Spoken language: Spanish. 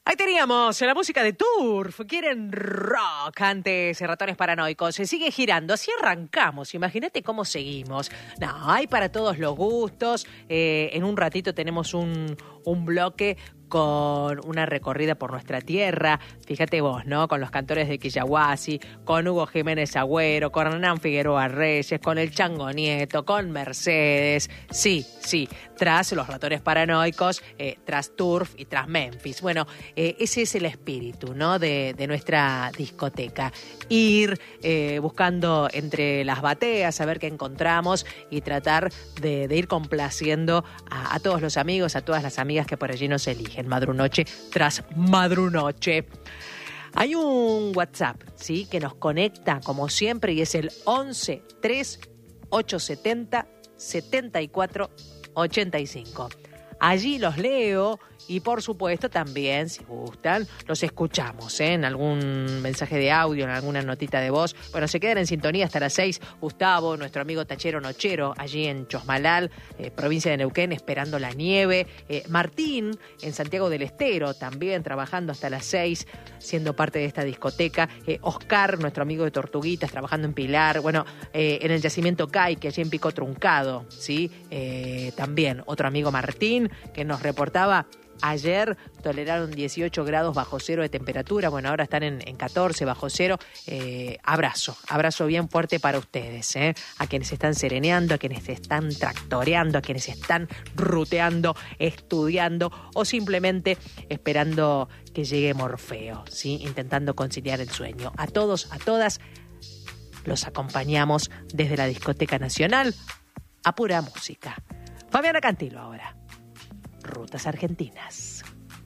Ahí teníamos la música de Turf. Quieren rock antes Ratones Paranoicos. Se sigue girando. Así arrancamos. Imagínate cómo seguimos. No, hay para todos los gustos. En un ratito tenemos un bloque con una recorrida por nuestra tierra. Fíjate vos, ¿no? Con los cantores de Quillahuasi, con Hugo Jiménez Agüero, con Hernán Figueroa Reyes, con el Chango Nieto, con Mercedes. Sí, tras los Ratones Paranoicos, tras Turf y tras Memphis. Bueno, ese es el espíritu, ¿no? De nuestra discoteca. Ir buscando entre las bateas, a ver qué encontramos y tratar de ir complaciendo a todos los amigos, a todas las amigas que por allí nos eligen. Madrunoche tras Madrunoche. Hay un WhatsApp, ¿sí? Que nos conecta como siempre y es el 11 3 870 74 85. Allí los leo y por supuesto también, si gustan, los escuchamos en algún mensaje de audio, en alguna notita de voz. Bueno, se quedan en sintonía hasta las 6. Gustavo, nuestro amigo tachero nochero, allí en Chosmalal, provincia de Neuquén, esperando la nieve. Martín, en Santiago del Estero, también trabajando hasta las 6, siendo parte de esta discoteca. Oscar, nuestro amigo de Tortuguitas, trabajando en Pilar. Bueno, en el yacimiento Caique, allí en Pico Truncado, ¿sí? También otro amigo Martín, que nos reportaba. Ayer toleraron 18 grados bajo cero de temperatura. Bueno, ahora están en 14 bajo cero. Abrazo bien fuerte para ustedes, a quienes están sereneando, a quienes están tractoreando, a quienes están ruteando, estudiando o simplemente esperando que llegue Morfeo, ¿sí? Intentando conciliar el sueño. A todos, a todas, los acompañamos desde la Discoteca Nacional a pura música. Fabiana Cantilo ahora. Rutas Argentinas.